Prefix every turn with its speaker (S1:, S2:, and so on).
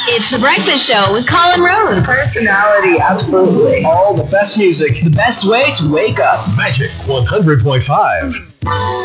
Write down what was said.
S1: It's The Breakfast Show with Colin Rose.
S2: Personality, absolutely.
S3: All the best music.
S4: The best way to wake up.
S5: Magic 100.5.